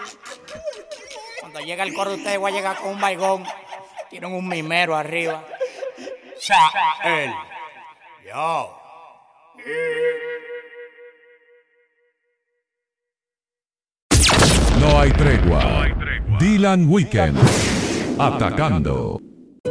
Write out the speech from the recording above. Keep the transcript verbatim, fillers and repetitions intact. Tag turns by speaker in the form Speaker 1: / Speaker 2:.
Speaker 1: Cuando llega el coro de ustedes voy a llegar con un baigón. Tienen un mimero arriba.
Speaker 2: Él. Yo.
Speaker 3: No hay tregua. Dylan Weekend. Atacando.